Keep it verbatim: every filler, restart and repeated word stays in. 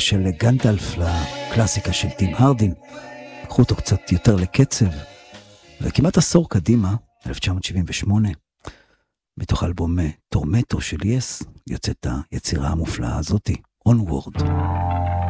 של גנדלף לקלאסיקה של טים הרדין, לקחו אותו קצת יותר לקצב, וכמעט עשור קדימה, אלף תשע מאות שבעים ושמונה, בתוך אלבום טורמטו של יס, יוצאת היצירה המופלאה הזאתי, Onward.